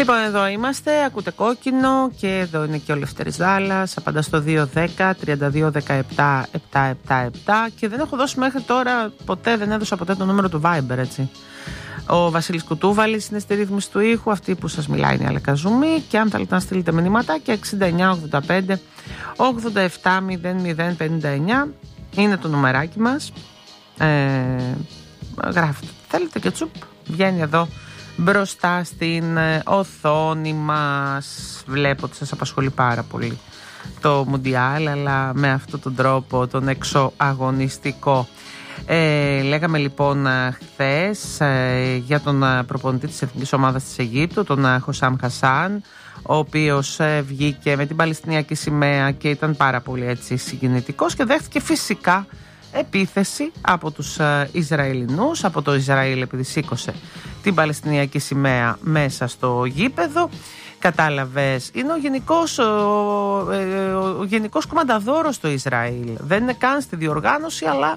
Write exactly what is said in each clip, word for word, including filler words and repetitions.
Λοιπόν, εδώ είμαστε, ακούτε Κόκκινο και εδώ είναι και ο Λευτέρης Δάλλας. Απαντά στο δύο δέκα τριάντα δύο δεκαεπτά επτακόσια εβδομήντα επτά και δεν έχω δώσει μέχρι τώρα, ποτέ δεν έδωσα ποτέ το νούμερο του Viber, έτσι. Ο Βασίλης Κουτούβαλης είναι στη ρύθμιση του ήχου, αυτή που σας μιλάει είναι η Αλέκα Ζουμή, και αν θέλετε να στείλετε μηνύματάκια, εξήντα εννιά ογδόντα πέντε ογδόντα επτά μηδέν μηδέν πενήντα εννιά είναι το νουμεράκι μας. Ε, γράφετε, θέλετε και τσουπ, βγαίνει εδώ μπροστά στην οθόνη μας. Βλέπω ότι σας απασχολεί πάρα πολύ το Μουντιάλ, αλλά με αυτόν τον τρόπο, τον εξωαγωνιστικό. Ε, λέγαμε λοιπόν χθες ε, για τον προπονητή της Εθνικής Ομάδας της Αιγύπτου, τον Χωσάμ Χασάν, ο οποίος ε, βγήκε με την Παλαιστινιακή σημαία και ήταν πάρα πολύ έτσι συγκινητικός και δέχτηκε φυσικά επίθεση από τους ε, Ισραηλινούς, από το Ισραήλ, επειδή σήκωσε την Παλαιστινιακή σημαία μέσα στο γήπεδο. Κατάλαβες, είναι ο γενικός, ο, ο, ο γενικός κομμανταδόρος στο Ισραήλ. Δεν είναι καν στη διοργάνωση, αλλά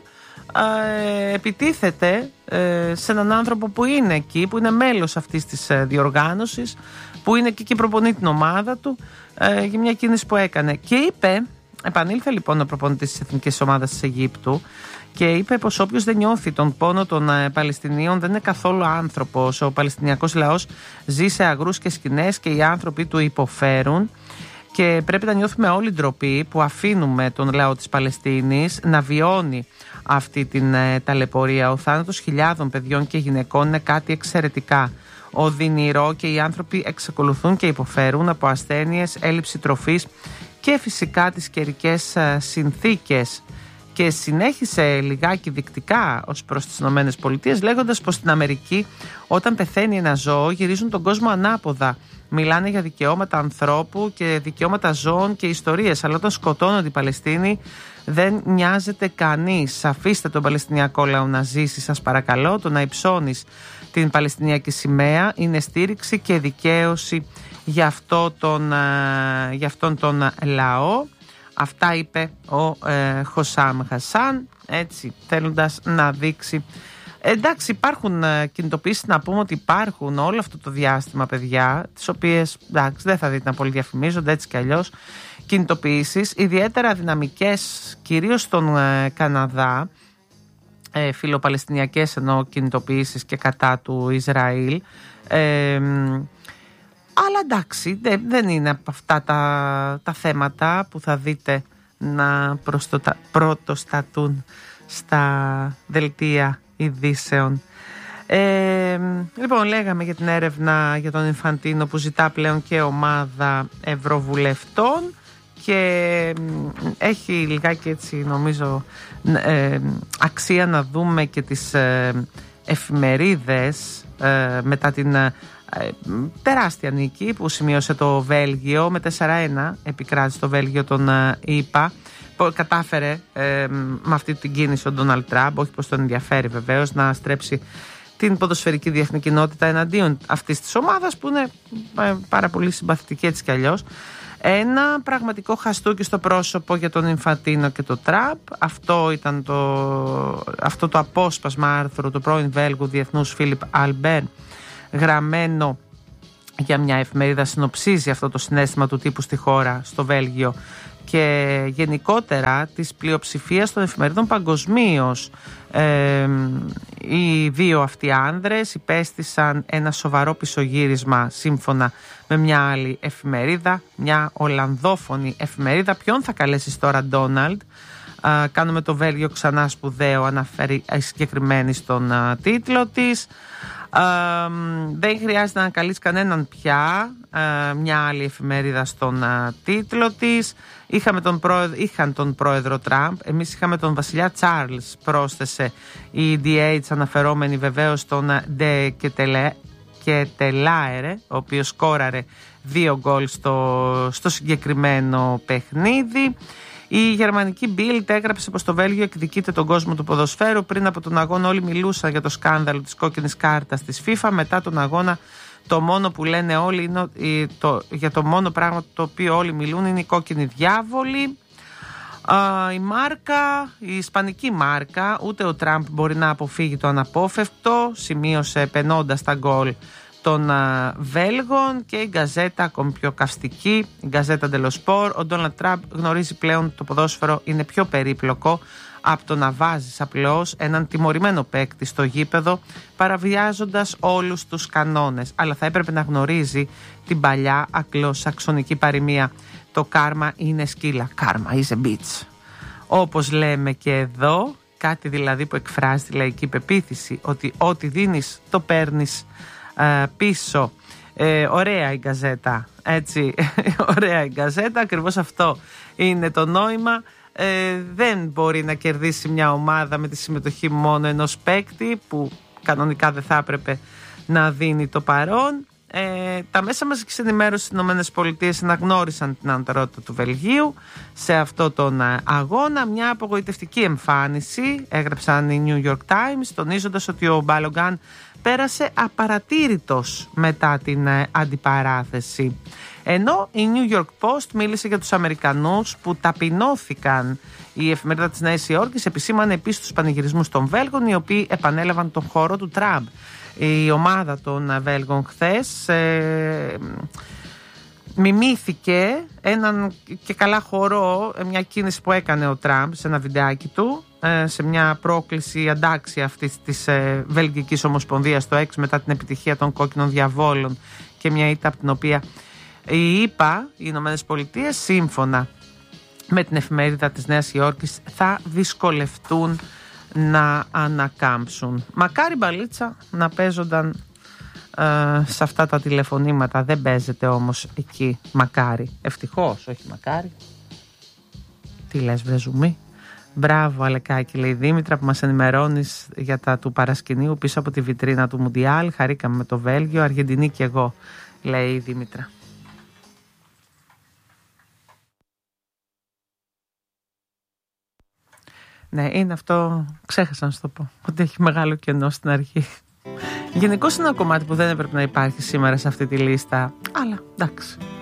ε, επιτίθεται ε, σε έναν άνθρωπο που είναι εκεί, που είναι μέλος αυτής της ε, διοργάνωσης, που είναι εκεί και προπονεί την ομάδα του, ε, για μια κίνηση που έκανε. Και είπε, επανήλθε λοιπόν ο προπονητής της Εθνικής Ομάδας της Αιγύπτου και είπε πως όποιος δεν νιώθει τον πόνο των ε, Παλαιστινίων δεν είναι καθόλου άνθρωπος. Ο Παλαιστινιακός λαός ζει σε αγρούς και σκηνές και οι άνθρωποι του υποφέρουν και πρέπει να νιώθουμε όλη ντροπή που αφήνουμε τον λαό της Παλαιστίνης να βιώνει αυτή την ε, ταλαιπωρία. Ο θάνατος χιλιάδων παιδιών και γυναικών είναι κάτι εξαιρετικά οδυνηρό και οι άνθρωποι εξακολουθούν και υποφέρουν από ασθένειες, έλλειψη τροφής και φυσικά τις καιρικές ε, συνθήκες. Και συνέχισε λιγάκι δεικτικά ως προς τις Ηνωμένες Πολιτείες, λέγοντας πως στην Αμερική όταν πεθαίνει ένα ζώο γυρίζουν τον κόσμο ανάποδα. Μιλάνε για δικαιώματα ανθρώπου και δικαιώματα ζώων και ιστορίες, αλλά όταν σκοτώνονται οι Παλαιστίνοι δεν νοιάζεται κανείς. Αφήστε τον Παλαιστινιακό λαό να ζήσει, σας παρακαλώ. Το να υψώνεις την Παλαιστινιακή σημαία είναι στήριξη και δικαίωση για, αυτό τον, για αυτόν τον λαό. Αυτά είπε ο ε, Χωσάμ Χασάν, έτσι, θέλοντας να δείξει. Εντάξει, υπάρχουν ε, κινητοποιήσεις, να πούμε ότι υπάρχουν όλο αυτό το διάστημα, παιδιά, τις οποίες, εντάξει, δεν θα δείτε να πολύ διαφημίζονται, έτσι κι αλλιώς, κινητοποιήσεις, ιδιαίτερα δυναμικές, κυρίως στον ε, Καναδά, ε, φιλοπαλαιστινιακές εννοώ κινητοποιήσεις και κατά του Ισραήλ, ε, αλλά εντάξει, δεν, δεν είναι από αυτά τα, τα θέματα που θα δείτε να προστοτα, πρωτοστατούν στα δελτία ειδήσεων. Ε, λοιπόν, λέγαμε για την έρευνα για τον Ινφαντίνο που ζητά πλέον και ομάδα ευρωβουλευτών και έχει λιγάκι έτσι νομίζω ε, αξία να δούμε και τις ε, εφημερίδες ε, μετά την ε, τεράστια νίκη που σημείωσε το Βέλγιο με τέσσερα ένα, επικράτησε το Βέλγιο τον ΗΠΑ. Κατάφερε ε, με αυτή την κίνηση ο Ντόναλντ Τραμπ, όχι πως τον ενδιαφέρει βεβαίως, να στρέψει την ποδοσφαιρική διεθνή κοινότητα εναντίον αυτής της ομάδας που είναι ε, πάρα πολύ συμπαθητική έτσι κι αλλιώς. Ένα πραγματικό χαστούκι στο πρόσωπο για τον Ινφαντίνο και τον Τραμπ. Αυτό ήταν το, αυτό το απόσπασμα άρθρο του πρώην Βέλγου διεθνούς Φίλιπ Αλμπέρ, γραμμένο για μια εφημερίδα, συνοψίζει αυτό το συναίσθημα του τύπου στη χώρα, στο Βέλγιο και γενικότερα της πλειοψηφίας των εφημερίδων παγκοσμίως. Ε, οι δύο αυτοί άνδρες υπέστησαν ένα σοβαρό πισωγύρισμα σύμφωνα με μια άλλη εφημερίδα, μια Ολλανδόφωνη εφημερίδα. Ποιον θα καλέσεις τώρα, Ντόναλντ? Uh, κάνουμε το Βέλγιο ξανά σπουδαίο, αναφέρει συγκεκριμένη στον uh, τίτλο της. Uh, δεν χρειάζεται να ανακαλείς κανέναν πια, uh, μια άλλη εφημερίδα στον uh, τίτλο της. Είχαμε τον πρόεδρο, είχαν τον πρόεδρο Τραμπ, εμείς είχαμε τον βασιλιά Τσάρλς, πρόσθεσε η ντι έιτς, αναφερόμενη βεβαίως στον Ντε Κετελάερε, ο οποίος σκόραρε δύο γκολ στο, στο συγκεκριμένο παιχνίδι. Η γερμανική Bild έγραψε πως το Βέλγιο εκδικείται τον κόσμο του ποδοσφαίρου. Πριν από τον αγώνα όλοι μιλούσαν για το σκάνδαλο της κόκκινης κάρτας της FIFA. Μετά τον αγώνα το μόνο που λένε όλοι είναι το, για το μόνο πράγμα το οποίο όλοι μιλούν είναι η κόκκινη διάβολη. Uh, η μάρκα, η ισπανική μάρκα, ούτε ο Τραμπ μπορεί να αποφύγει το αναπόφευκτο, σημείωσε επενώντας τα γκολ των α, Βέλγων και η γκαζέτα ακόμη πιο καυστική, η γκαζέτα Dello Sport. Ο Ντόναλντ Τραμπ γνωρίζει πλέον ότι το ποδόσφαιρο είναι πιο περίπλοκο από το να βάζεις απλώς έναν τιμωρημένο παίκτη στο γήπεδο παραβιάζοντας όλους τους κανόνες, αλλά θα έπρεπε να γνωρίζει την παλιά αγγλοσαξονική παροιμία: το κάρμα είναι σκύλα, κάρμα is a bitch. Όπως λέμε και εδώ, κάτι δηλαδή που εκφράζει τη λαϊκή πεποίθηση ότι ό,τι δίνεις το παίρνεις ε, πίσω. Ε, ωραία η γκαζέτα, έτσι, ωραία η γκαζέτα, ακριβώς αυτό είναι το νόημα. Ε, δεν μπορεί να κερδίσει μια ομάδα με τη συμμετοχή μόνο ενός παίκτη που κανονικά δεν θα έπρεπε να δίνει το παρόν. Ε, τα μέσα μαζικής ενημέρωσης στις ΗΠΑ αναγνώρισαν την ανωτερότητα του Βελγίου σε αυτό τον αγώνα. Μια απογοητευτική εμφάνιση, έγραψαν οι New York Times, τονίζοντας ότι ο Μπάλογκαν πέρασε απαρατήρητος μετά την αντιπαράθεση. Ενώ η New York Post μίλησε για τους Αμερικανούς που ταπεινώθηκαν. Η εφημερίδα της Νέας Υόρκης επισήμανε επίσης τους πανηγυρισμούς των Βέλγων, οι οποίοι επανέλαβαν τον χώρο του Τραμπ. Η ομάδα των Βέλγων χθες ε, μιμήθηκε έναν και καλά χορό, μια κίνηση που έκανε ο Τραμπ σε ένα βιντεάκι του, ε, σε μια πρόκληση αντάξει αυτής της ε, Βελγικής Ομοσπονδίας στο έξι μετά την επιτυχία των Κόκκινων Διαβόλων και μια ήττα από την οποία οι ΗΠΑ, οι Ηνωμένες Πολιτείες, σύμφωνα με την εφημερίδα της Νέας Υόρκης, θα δυσκολευτούν να ανακάμψουν. Μακάρι μπαλίτσα να παίζονταν ε, σε αυτά τα τηλεφωνήματα. Δεν παίζεται όμως εκεί. Μακάρι. Ευτυχώς, όχι μακάρι. Τι λες βρε ζουμί? Μπράβο Αλεκάκη, λέει η Δήμητρα, που μας ενημερώνεις για τα του παρασκηνίου πίσω από τη βιτρίνα του Μουντιάλ. Χαρήκαμε με το Βέλγιο, Αργεντινή και εγώ, λέει η Δήμητρα. Ναι, είναι αυτό, ξέχασα να σου το πω, ότι έχει μεγάλο κενό στην αρχή. Γενικώς είναι ένα κομμάτι που δεν έπρεπε να υπάρχει σήμερα σε αυτή τη λίστα, αλλά εντάξει.